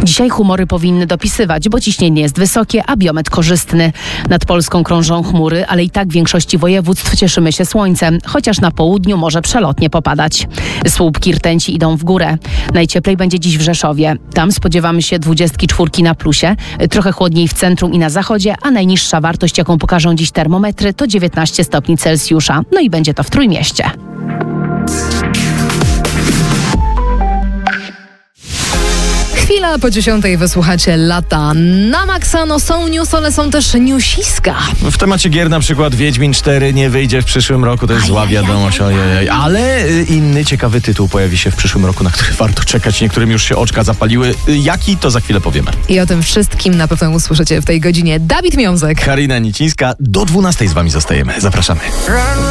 Dzisiaj humory powinny dopisywać, bo ciśnienie jest wysokie, a biometr korzystny. Nad Polską krążą chmury, ale i tak w większości województw cieszymy się słońcem, chociaż na południu może przelotnie popadać. Słupki rtęci idą w górę. Najcieplej będzie dziś w Rzeszowie. Tam spodziewamy się 24 na plusie, trochę chłodniej w centrum i na zachodzie, a najniższa wartość, jaką pokażą dziś termometry, to 19 stopni Celsjusza. No i będzie to w Trójmieście. Chwila po 10:00 wysłuchacie Lata na maksa. No są news, ale są też newsiska. W temacie gier na przykład Wiedźmin 4 nie wyjdzie w przyszłym roku, to jest zła wiadomość, ale inny ciekawy tytuł pojawi się w przyszłym roku, na który warto czekać. Niektórym już się oczka zapaliły. Jaki, to za chwilę powiemy. I o tym wszystkim na pewno usłyszycie w tej godzinie. Dawid Miązek, Karina Nicińska, do 12:00 z wami zostajemy. Zapraszamy.